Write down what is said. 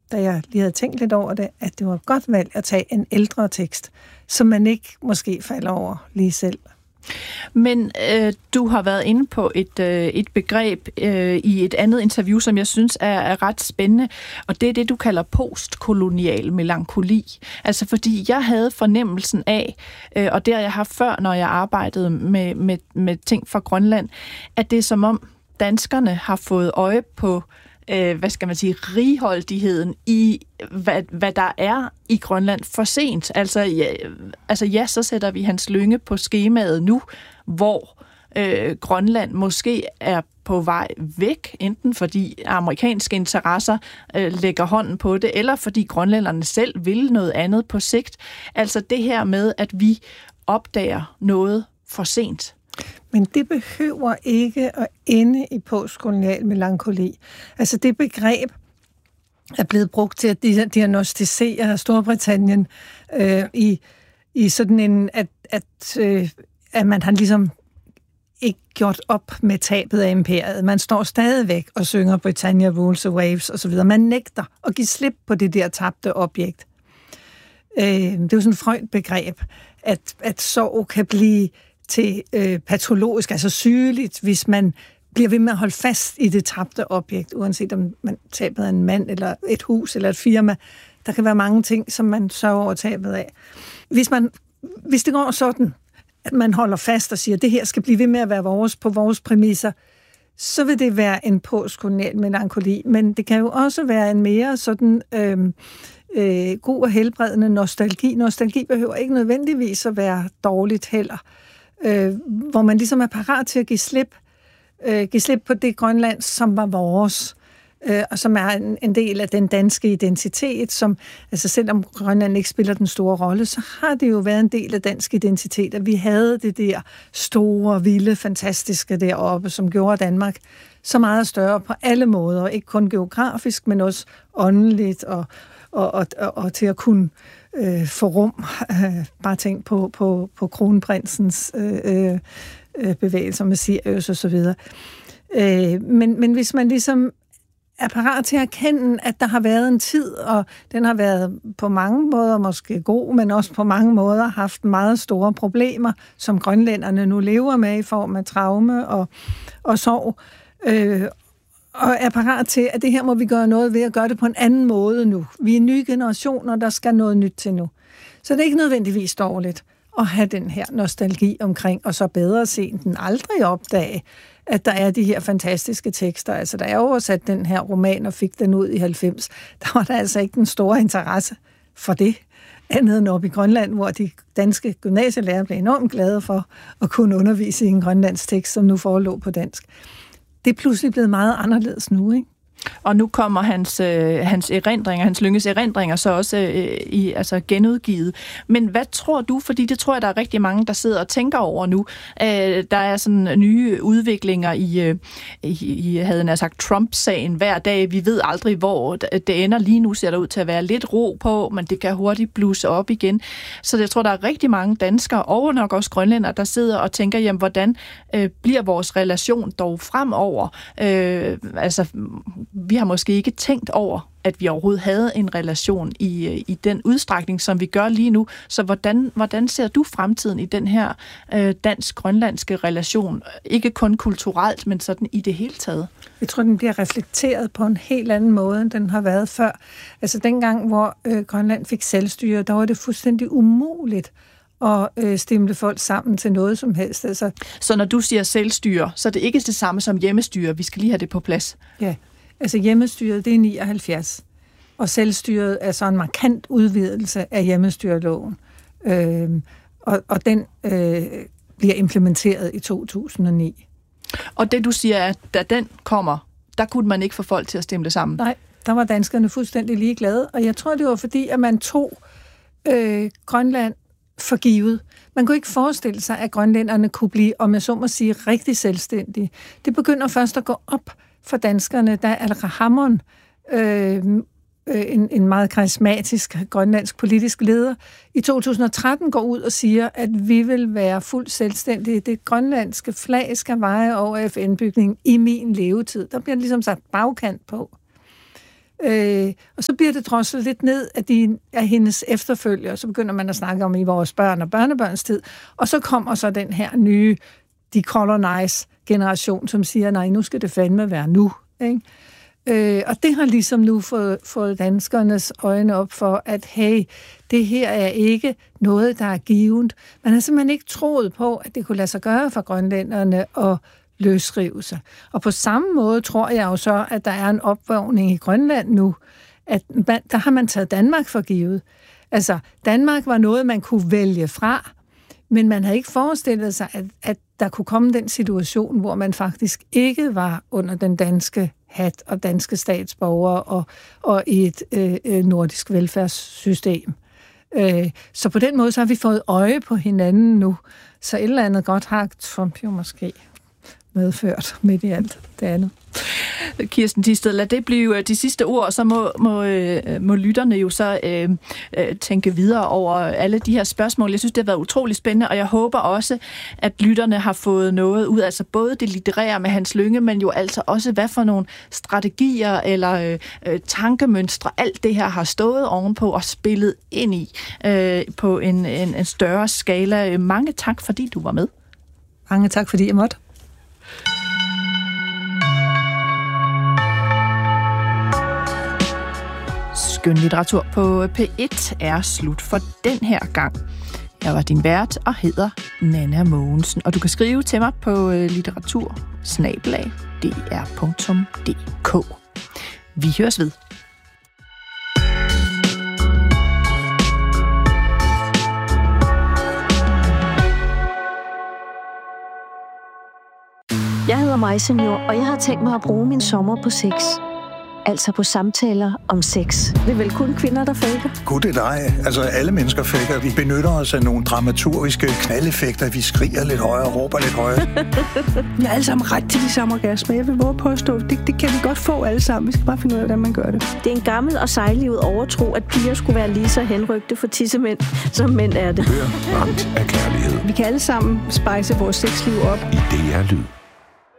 da jeg lige havde tænkt lidt over det, at det var et godt valg at tage en ældre tekst, som man ikke måske falder over lige selv. Men du har været inde på et begreb i et andet interview, som jeg synes er ret spændende, og det er det, du kalder postkolonial melankoli. Altså fordi jeg havde fornemmelsen af, og det har jeg haft før, når jeg arbejdede med ting fra Grønland, at det er som om danskerne har fået øje på righoldigheden i, hvad der er i Grønland for sent. Altså, så sætter vi Hans Lynge på skemaet nu, hvor Grønland måske er på vej væk, enten fordi amerikanske interesser lægger hånden på det, eller fordi grønlænderne selv vil noget andet på sigt. Altså det her med, at vi opdager noget for sent. Men det behøver ikke at ende i postkolonial melankoli. Altså det begreb er blevet brugt til at diagnostisere Storbritannien i sådan en, at man har ligesom ikke gjort op med tabet af imperiet. Man står stadigvæk og synger Britannia Rules the Waves osv. Man nægter at give slip på det der tabte objekt. Det er jo sådan et Freud-begreb, at sorg kan blive til patologisk, altså sygeligt, hvis man bliver ved med at holde fast i det tabte objekt, uanset om man tabet af en mand, eller et hus, eller et firma. Der kan være mange ting, som man sørger over tabet af. Hvis det går sådan, at man holder fast og siger, at det her skal blive ved med at være på vores præmisser, så vil det være en postkolonial melankoli. Men det kan jo også være en mere sådan god og helbredende nostalgi. Nostalgi behøver ikke nødvendigvis at være dårligt heller. Hvor man ligesom er parat til at give slip på det Grønland, som var vores, og som er en del af den danske identitet, som, altså selvom Grønland ikke spiller den store rolle, så har det jo været en del af dansk identitet, at vi havde det der store, vilde, fantastiske deroppe, som gjorde Danmark så meget større på alle måder, ikke kun geografisk, men også åndeligt og til at kunne få rum. Bare tænk på kronprinsens bevægelser med Sirius og så videre. Men hvis man ligesom er parat til at erkende, at der har været en tid, og den har været på mange måder måske god, men også på mange måder haft meget store problemer, som grønlænderne nu lever med i form af traume og sorg, og er parat til, at det her må vi gøre noget ved at gøre det på en anden måde nu. Vi er nye generationer, der skal noget nyt til nu. Så det er ikke nødvendigvis dårligt at have den her nostalgi omkring, og så bedre sent end aldrig opdage, at der er de her fantastiske tekster. Altså, da jeg oversat den her roman og fik den ud i 90, der var der altså ikke den store interesse for det, andet end oppe i Grønland, hvor de danske gymnasielærer blev enormt glade for at kunne undervise i en grønlandsk tekst, som nu forelå på dansk. Det er pludselig blevet meget anderledes nu, ikke? Og nu kommer hans erindringer, Hans Lynges erindringer, så også genudgivet. Men hvad tror du, fordi det tror jeg, der er rigtig mange, der sidder og tænker over nu. Der er sådan nye udviklinger i havde jeg sagt, Trump-sagen hver dag. Vi ved aldrig, hvor det ender. Lige nu ser der ud til at være lidt ro på, men det kan hurtigt blusse op igen. Så jeg tror, der er rigtig mange danskere, og nok også grønlændere, der sidder og tænker, jamen, hvordan bliver vores relation dog fremover? Vi har måske ikke tænkt over, at vi overhovedet havde en relation i den udstrækning, som vi gør lige nu. Så hvordan ser du fremtiden i den her dansk-grønlandske relation? Ikke kun kulturelt, men sådan i det hele taget. Jeg tror, den bliver reflekteret på en helt anden måde, end den har været før. Altså dengang, hvor Grønland fik selvstyre, der var det fuldstændig umuligt at stimle folk sammen til noget som helst. Altså, så når du siger selvstyre, så er det ikke det samme som hjemmestyre. Vi skal lige have det på plads. Ja. Altså hjemmestyret, det er 79, og selvstyret er så en markant udvidelse af hjemmestyreloven, og den bliver implementeret i 2009. Og det du siger er, at da den kommer, der kunne man ikke få folk til at stemme det sammen? Nej, der var danskerne fuldstændig ligeglade, og jeg tror, det var fordi, at man tog Grønland for givet. Man kunne ikke forestille sig, at grønlænderne kunne blive, om jeg så må sige, rigtig selvstændige. Det begynder først at gå op for danskerne, da Al-Rahman, en meget karismatisk grønlandsk politisk leder, i 2013 går ud og siger, at vi vil være fuldt selvstændige. Det grønlandske flag skal veje over FN-bygningen i min levetid. Der bliver ligesom sat bagkant på. Og så bliver det droslet lidt ned af hendes efterfølgere, og så begynder man at snakke om i vores børn og børnebørns tid, og så kommer så den her nye decolonize-generation, som siger, nej, nu skal det fandme være nu, ikke? Og det har ligesom nu fået danskernes øjne op for, at hey, det her er ikke noget, der er givent. Man har simpelthen ikke troet på, at det kunne lade sig gøre for grønlænderne at løsrive sig. Og på samme måde tror jeg jo så, at der er en opvågning i Grønland nu, at der har man taget Danmark for givet. Altså, Danmark var noget, man kunne vælge fra, men man havde ikke forestillet sig, at der kunne komme den situation, hvor man faktisk ikke var under den danske hat og danske statsborgere og i et nordisk velfærdssystem. Så på den måde så har vi fået øje på hinanden nu. Så et eller andet godt har Trump jo måske medført midt i alt det andet. Kirsten Thisted, lad det blive de sidste ord, og så må lytterne jo så tænke videre over alle de her spørgsmål. Jeg synes, det har været utrolig spændende, og jeg håber også, at lytterne har fået noget ud, altså både det litterære med Hans Lynge, men jo altså også, hvad for nogle strategier eller tankemønstre, alt det her har stået ovenpå og spillet ind i på en større skala. Mange tak, fordi du var med. Mange tak, fordi jeg måtte. Skønlitteratur på P1 er slut for den her gang. Jeg var din vært og hedder Nanna Mogensen, og du kan skrive til mig på litteratur@dr.dk. Vi høres ved. Jeg hedder Maja Senior, og jeg har tænkt mig at bruge min sommer på sex. Altså på samtaler om sex. Det er vel kun kvinder, der faker? Gud, det er dig. Altså, alle mennesker faker. Vi benytter os af nogle dramaturgiske knaldeffekter. Vi skriger lidt højere og råber lidt højere. Vi har alle sammen ret til de samme orgasmer. Jeg vil våge påstå, det kan vi godt få alle sammen. Vi skal bare finde ud af, hvordan man gør det. Det er en gammel og sejlivet overtro, at piger skulle være lige så henrygte for tissemænd, som mænd er det. Hør Ramt af kærlighed. Vi kan alle sammen spejse vores sexliv op. I DR Lyd.